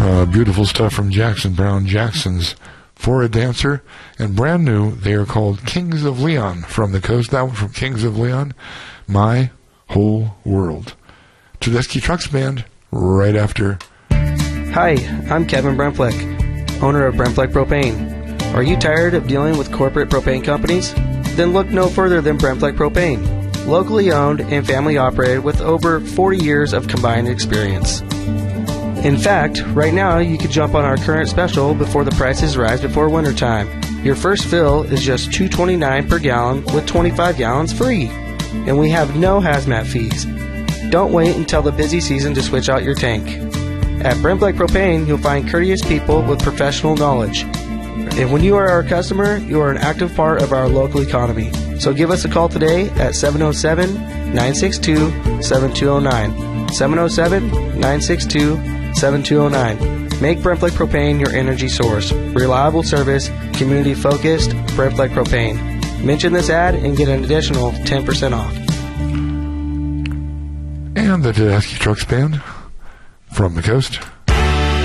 Beautiful stuff from Jackson Brown Jackson's For a Dancer. And brand new, they are called Kings of Leon from the coast. That one from Kings of Leon, My Whole World. Tedeschi Trucks Band, right after. Hi, I'm Kevin Bremfleck, owner of Bremfleck Propane. Are you tired of dealing with corporate propane companies? Then look no further than Bremfleck Propane, locally owned and family operated with over 40 years of combined experience. In fact, right now you can jump on our current special before the prices rise before wintertime. Your first fill is just $2.29 per gallon with 25 gallons free. And we have no hazmat fees. Don't wait until the busy season to switch out your tank. At Bremfleck Propane, you'll find courteous people with professional knowledge. And when you are our customer, you are an active part of our local economy. So give us a call today at 707-962-7209. 707-962-7209. Make Bremfleck Propane your energy source. Reliable service, community-focused, Bremfleck Propane. Mention this ad and get an additional 10% off. And the Tedeschi Trucks Band from the coast.